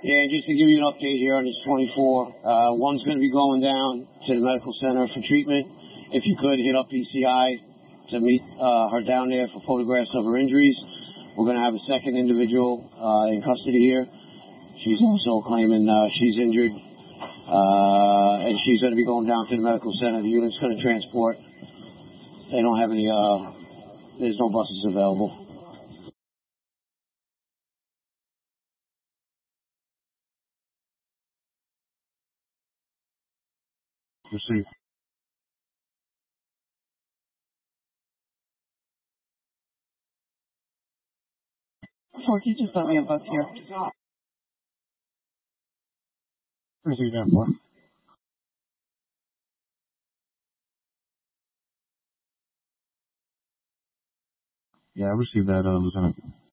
Yeah, just to give you an update here on this 24, one's going to be going down to the medical center for treatment. If you could, hit up ECI to meet her down there for photographs of her injuries. We're going to have a second individual in custody here. She's also claiming she's injured, and she's going to be going down to the medical center. The unit's going to transport. They don't have any, there's no buses available. Received. Forky, just let me a book here. Received that for. Yeah, I received that, Lieutenant.